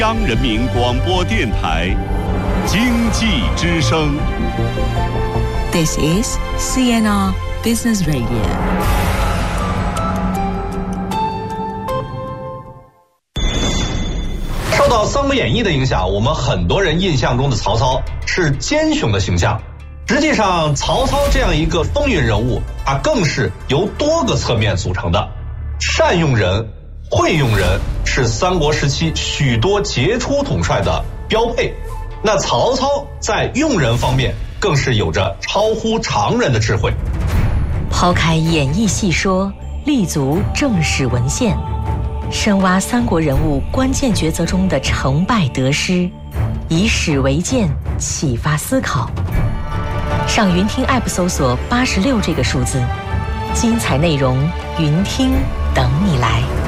央人民广播电台经济之声。 This is CNR Business Radio。 受到《三国演义》的影响，我们很多人印象中的曹操是奸雄的形象。实际上，曹操这样一个风云人物，他更是由多个侧面组成的。善用人、会用人是三国时期许多杰出统帅的标配。那曹操在用人方面更是有着超乎常人的智慧。 抛开演义细说，立足正史文献，深挖三国人物关键抉择中的成败得失，以史为鉴，启发思考。上云听 App 搜索86这个数字，精彩内容云听等你来。